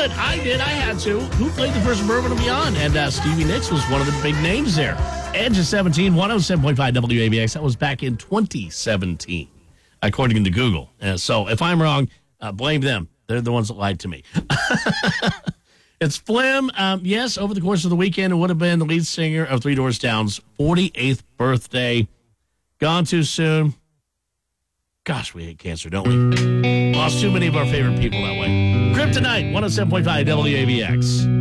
it. I did. I had to. Who played the first Bourbon and Beyond? And Stevie Nicks was one of the big names there. Edge of 17, 107.5 WABX. That was back in 2017, according to Google. So if I'm wrong, blame them. They're the ones that lied to me. It's Flim. Yes, over the course of the weekend, it would have been the lead singer of Three Doors Down's 48th birthday. Gone too soon. Gosh, we hate cancer, don't we? Lost too many of our favorite people that way. Kryptonite, 107.5 WABX.